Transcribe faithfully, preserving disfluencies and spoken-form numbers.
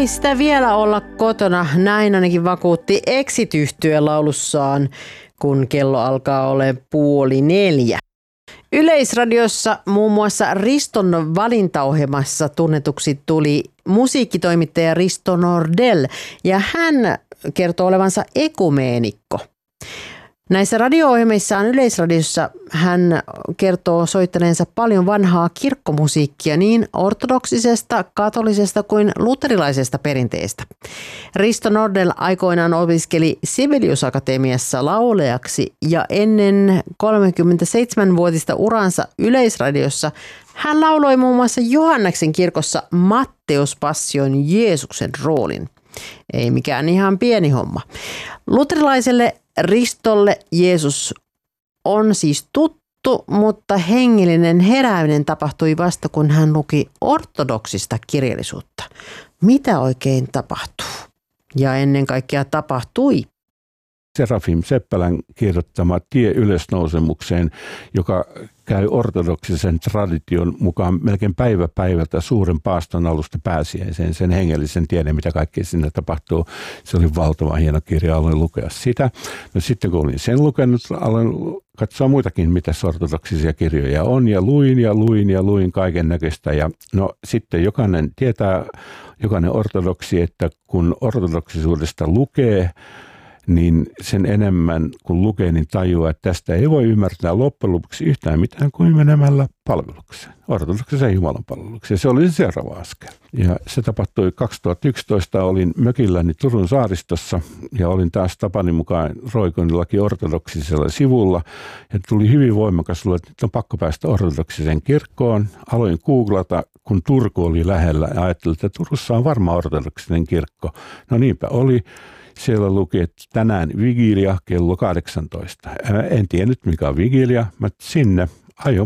Ei sitä vielä olla kotona, näin ainakin vakuutti Exit-yhtye laulussaan, kun kello alkaa olla puoli neljä. Yleisradiossa muun muassa Riston valintaohjelmassa tunnetuksi tuli musiikkitoimittaja Risto Nordell, ja hän kertoo olevansa ekumeenikko. Näissä radio-ohjelmissaan Yleisradiossa hän kertoo soittaneensa paljon vanhaa kirkkomusiikkia niin ortodoksisesta, katolisesta kuin luterilaisesta perinteestä. Risto Nordell aikoinaan opiskeli Sibelius Akatemiassa laulajaksi ja ennen kolmekymmentäseitsemänvuotista uransa Yleisradiossa hän lauloi muun muassa Johanneksen kirkossa Matteus Passion Jeesuksen roolin. Ei mikään ihan pieni homma. Luterilaiselle Ristolle Jeesus on siis tuttu, mutta hengellinen herääminen tapahtui vasta, kun hän luki ortodoksista kirjallisuutta. Mitä oikein tapahtuu? Ja ennen kaikkea tapahtui. Serafim Seppälän kirjoittama Tie ylösnousemukseen, joka käy ortodoksisen tradition mukaan melkein päivä päivältä suuren paaston alusta pääsiäiseen, sen hengellisen tiedon, mitä kaikkea sinne tapahtuu. Se oli valtava hieno kirja, aloin lukea sitä. No sitten kun olin sen lukenut, aloin katsoa muitakin, mitä ortodoksisia kirjoja on, ja luin ja luin ja luin kaiken näköistä. Ja no sitten jokainen tietää, jokainen ortodoksi, että kun ortodoksisuudesta lukee, niin sen enemmän kun lukee, niin tajuaa, että tästä ei voi ymmärtää loppujen lopuksi yhtään mitään kuin menemällä palvelukseen, ortodoksiseen Jumalan palvelukseen. Se oli se seuraava askel. Ja se tapahtui kaksituhattayksitoista, olin mökilläni Turun saaristossa ja olin taas tapani mukaan roikonillakin ortodoksisella sivulla. Ja tuli hyvin voimakas luo, että nyt on pakko päästä ortodoksiseen kirkkoon. Aloin googlata, kun Turku oli lähellä ja ajattelin, että Turussa on varmaan ortodoksinen kirkko. No niinpä oli. Siellä luki, että tänään vigilia kello kahdeksantoista. En tiennyt mikä on vigilia, mutta sinne ajoin